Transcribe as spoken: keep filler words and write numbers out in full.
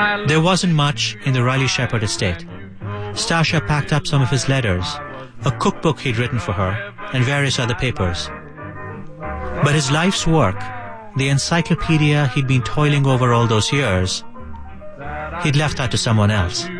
There wasn't much in the Riley Shepherd estate. Stasha packed up some of his letters, a cookbook he'd written for her, and various other papers. But his life's work, the encyclopedia he'd been toiling over all those years, he'd left that to someone else.